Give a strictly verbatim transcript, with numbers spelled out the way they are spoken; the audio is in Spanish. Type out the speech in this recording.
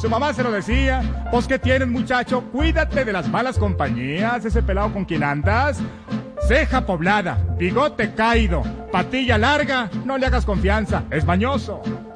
Su mamá se lo decía. Pues, ¿qué tienes, muchacho? Cuídate de las malas compañías. Ese pelado con quien andas. Ceja poblada, bigote caído, patilla larga. No le hagas confianza, es mañoso.